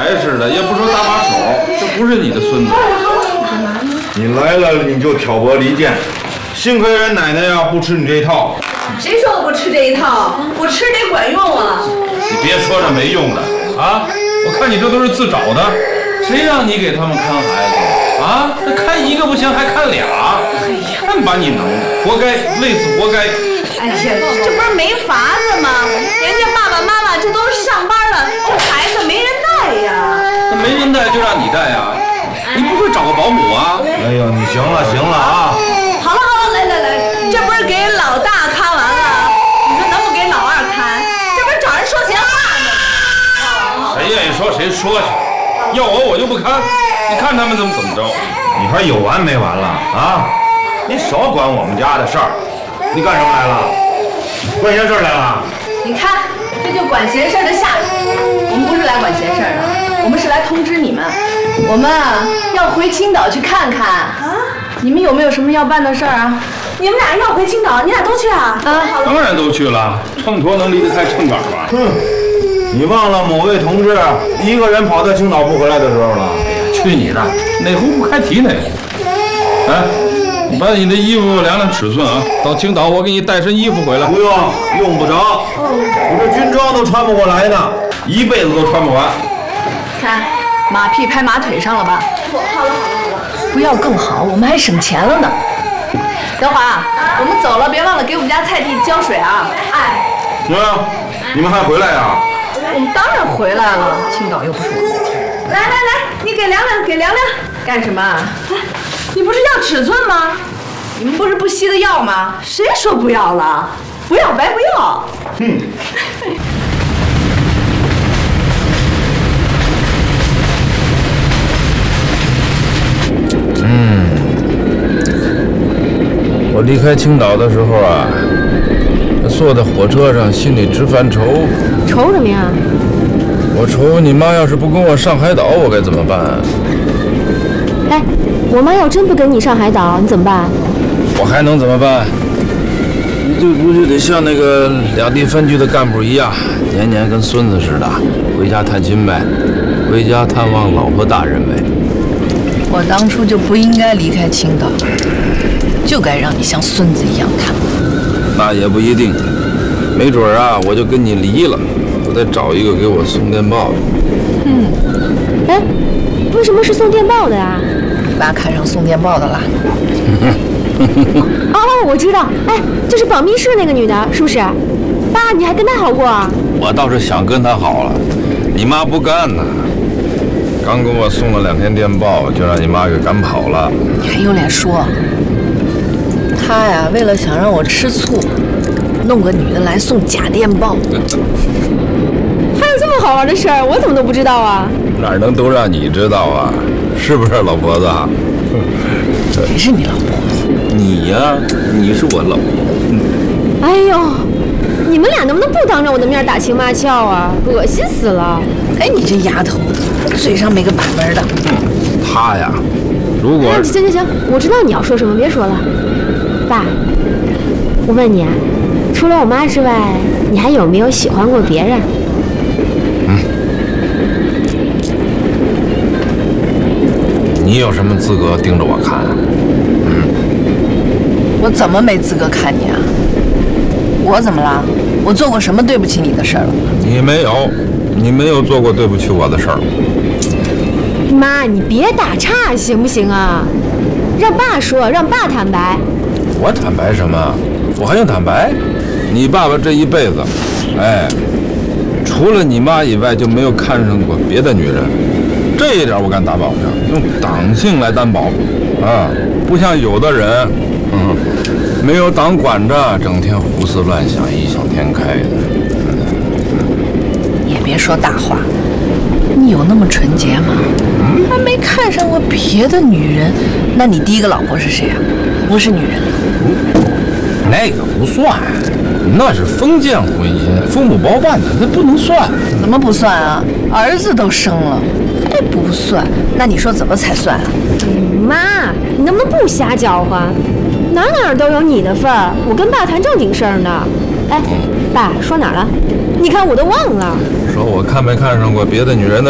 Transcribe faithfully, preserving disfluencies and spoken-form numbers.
孩似的，也不说搭把手，这不是你的孙子。 你来了你就挑拨离间，幸亏人奶奶呀不吃你这一套。 谁说我不吃这一套？我吃得管用啊！ 你别说这没用的啊！我看你这都是自找的，谁让你给他们看孩子啊？那看一个不行，还看俩，真把你能的，活该，累死活该。 哎呀，这不是没法子吗？人家爸爸妈妈这都上班了，这孩子没人带呀。 那没人带就让你带呀，你不会找个保姆啊？ 哎呦，你行了行了啊！ 好了好了，来来来，这不是给老大看完了，你说能不给老二看？这不是找人说闲话呢？ 谁愿意说谁说去，要我我就不看，你看他们怎么怎么着。 你还有完没完了啊？你少管我们家的事儿，你干什么来了？管闲事来了？ 你看，这就管闲事的下来。我们不是来管闲事的，我们是来通知你们，我们啊要回青岛去看看啊。你们有没有什么要办的事儿啊？你们俩要回青岛，你俩都去啊？啊， 当然都去了，秤砣能离得开秤杆吗？ 哼，你忘了某位同志一个人跑到青岛不回来的时候了？ 哎呀，去你的，哪壶不开提哪壶。哎，你把你的衣服量量尺寸啊，到青岛我给你带身衣服回来。 不用，用不着，我这军装都穿不过来呢，一辈子都穿不完。 看，马屁拍马腿上了吧？好了好了好了，不要更好，我们还省钱了呢。德华，我们走了，别忘了给我们家菜地浇水啊！哎， 行，你们还回来呀？ 我们当然回来了，青岛又不是我们的地。来来来，你给量量，给量量，干什么？哎，你不是要尺寸吗？你们不是不惜的要吗？谁说不要了？不要白不要。 哼。 嗯，我离开青岛的时候啊，坐在火车上，心里直犯愁。 愁什么呀？ 我愁你妈要是不跟我上海岛，我该怎么办？ 哎，我妈要真不跟你上海岛，你怎么办？ 我还能怎么办？你就不就得像那个两地分局的干部一样，年年跟孙子似的，回家探亲呗，回家探望老婆大人呗。 我当初就不应该离开青岛，就该让你像孙子一样看我。 那也不一定，没准儿啊，我就跟你离了，我再找一个给我送电报的。 嗯，哎，为什么是送电报的呀？ 你爸看上送电报的了。 哦，我知道，哎，就是保密室那个女的，是不是？爸，你还跟她好过啊？ 我倒是想跟她好了，你妈不干呢。刚给我送了两天电报，就让你妈给赶跑了。 你还有脸说？他呀，为了想让我吃醋，弄个女的来送假电报。 还有这么好玩的事儿，我怎么都不知道啊？ 哪能都让你知道啊？是不是老婆子？ 谁是你老婆子？ 你呀，你是我老婆。嗯、 哎呦，你们俩能不能不当着我的面打情骂俏啊？恶心死了！ 哎，你这丫头，嘴上没个把门的。 嗯，他呀，如果…… 行行行，我知道你要说什么，别说了。爸，我问你啊，除了我妈之外，你还有没有喜欢过别人？ 嗯。你有什么资格盯着我看啊？嗯。 我怎么没资格看你啊？我怎么了？我做过什么对不起你的事儿了？ 你没有。你没有做过对不起我的事儿。 妈，你别打岔行不行啊？让爸说，让爸坦白。 我坦白什么？我还用坦白？你爸爸这一辈子，哎，除了你妈以外就没有看上过别的女人，这一点我敢打保证，用党性来担保啊，不像有的人，嗯，没有党管着，整天胡思乱想，异想天开的。 别说大话，你有那么纯洁吗？嗯、还没看上过别的女人，那你第一个老婆是谁啊？不是女人了、 嗯？那个不算，那是封建婚姻，父母包办的，那不能算。 怎么不算啊？儿子都生了，还不算？那你说怎么才算啊？ 嗯、妈，你能不能不瞎搅和？哪哪都有你的份儿，我跟爸谈正经事儿呢。哎，爸说哪儿了？你看我都忘了。 说我看没看上过别的女人的